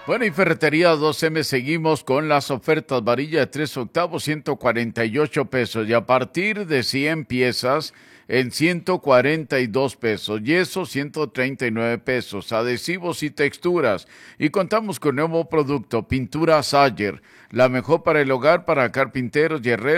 Bueno, y Ferretería 2M seguimos con las ofertas. Varilla de 3 octavos, 148 pesos. Y a partir de 100 piezas, en 142 pesos. Yeso, 139 pesos. Adhesivos y texturas. Y contamos con nuevo producto, pintura Sayer. La mejor para el hogar, para carpinteros y herreros.